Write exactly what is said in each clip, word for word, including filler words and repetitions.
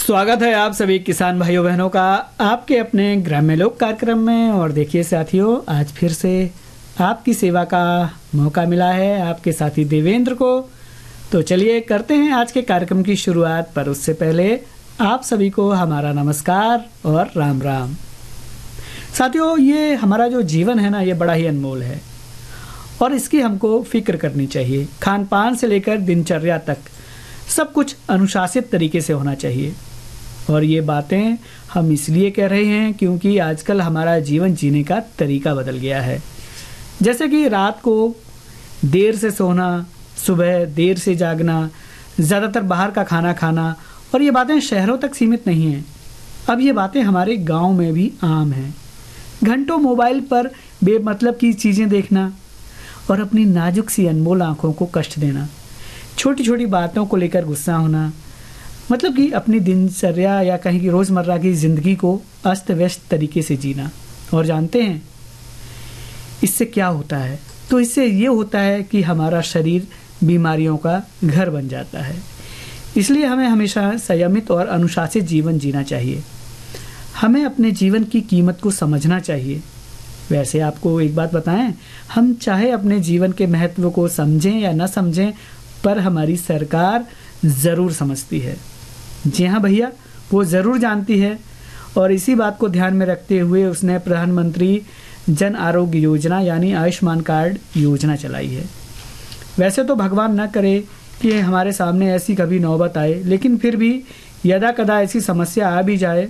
स्वागत है आप सभी किसान भाइयों बहनों का आपके अपने ग्राम्य लोक कार्यक्रम में। और देखिए साथियों, आज फिर से आपकी सेवा का मौका मिला है आपके साथी देवेंद्र को। तो चलिए करते हैं आज के कार्यक्रम की शुरुआत, पर उससे पहले आप सभी को हमारा नमस्कार और राम राम। साथियों, ये हमारा जो जीवन है ना, ये बड़ा ही अनमोल है और इसकी हमको फिक्र करनी चाहिए। खान पान से लेकर दिनचर्या तक सब कुछ अनुशासित तरीके से होना चाहिए। और ये बातें हम इसलिए कह रहे हैं क्योंकि आजकल हमारा जीवन जीने का तरीका बदल गया है। जैसे कि रात को देर से सोना, सुबह देर से जागना, ज़्यादातर बाहर का खाना खाना, और ये बातें शहरों तक सीमित नहीं हैं। अब ये बातें हमारे गांव में भी आम हैं। घंटों मोबाइल पर बेमतलब की चीज़ें देखना और अपनी नाजुक सी अनमोल आँखों को कष्ट देना, छोटी छोटी बातों को लेकर गुस्सा होना, मतलब कि अपनी दिनचर्या या कहीं की रोज़मर्रा की ज़िंदगी को अस्त व्यस्त तरीके से जीना। और जानते हैं इससे क्या होता है? तो इससे ये होता है कि हमारा शरीर बीमारियों का घर बन जाता है। इसलिए हमें हमेशा संयमित और अनुशासित जीवन जीना चाहिए। हमें अपने जीवन की कीमत को समझना चाहिए। वैसे आपको एक बात बताएं, हम चाहे अपने जीवन के महत्व को समझें या न समझें, पर हमारी सरकार ज़रूर समझती है। जी हाँ भैया, वो ज़रूर जानती है। और इसी बात को ध्यान में रखते हुए उसने प्रधानमंत्री जन आरोग्य योजना यानी आयुष्मान कार्ड योजना चलाई है। वैसे तो भगवान न करे कि हमारे सामने ऐसी कभी नौबत आए, लेकिन फिर भी यदा कदा ऐसी समस्या आ भी जाए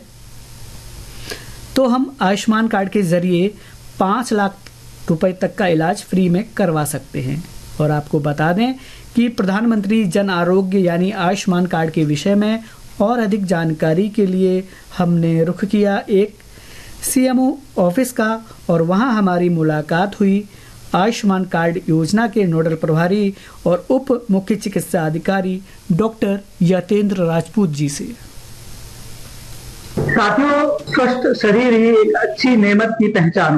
तो हम आयुष्मान कार्ड के ज़रिए पाँच लाख रुपए तक का इलाज फ्री में करवा सकते हैं। और आपको बता दें कि प्रधानमंत्री जन आरोग्य यानी आयुष्मान कार्ड के विषय में और अधिक जानकारी के लिए हमने रुख किया एक सीएमओ ऑफिस का, और वहां हमारी मुलाकात हुई आयुष्मान कार्ड योजना के नोडल प्रभारी और उप मुख्य चिकित्सा अधिकारी डॉक्टर यतेंद्र राजपूत जी से। साथियों, स्वस्थ शरीर ही एक अच्छी नेमत की पहचान